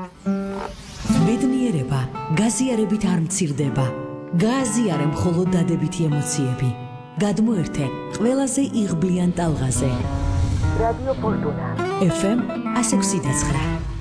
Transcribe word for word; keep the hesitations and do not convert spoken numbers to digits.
ბედნიერება გაზიარებით არ მცირდება. გააზიარე მხოლოდ დადებითი ემოციები. გადმოერთე ყველაზე იღბლიან ტალღაზე. რადიო ფორტუნა. ეფ ემ one oh six point nine.